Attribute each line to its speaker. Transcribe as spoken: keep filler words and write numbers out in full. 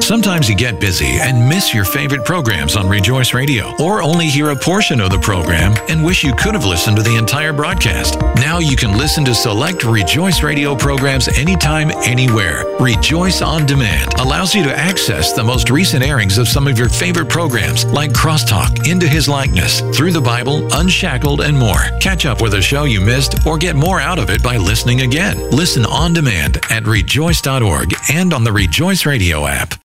Speaker 1: Sometimes you get busy and miss your favorite programs on Rejoice Radio, or only hear a portion of the program and wish you could have listened to the entire broadcast. Now you can listen to select Rejoice Radio programs anytime, anywhere. Rejoice On Demand allows you to access the most recent airings of some of your favorite programs like Crosstalk, Into His Likeness, Through the Bible, Unshackled, and more. Catch up with a show you missed or get more out of it by listening again. Listen on demand at rejoice dot org and on the Rejoice Radio app.